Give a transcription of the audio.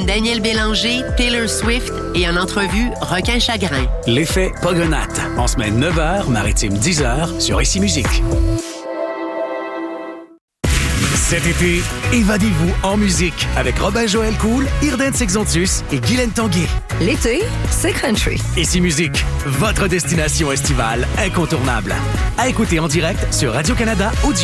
Daniel Bélanger, Taylor Swift et en entrevue, Requin Chagrin. L'effet Pogonate, en semaine 9h, maritime 10h, sur Ici Musique. Cet été, évadez-vous en musique avec Robin Joël Cool, Irden Sexontus et Guylaine Tanguay. L'été, c'est country. Ici Musique, votre destination estivale incontournable. À écouter en direct sur Radio-Canada Audio.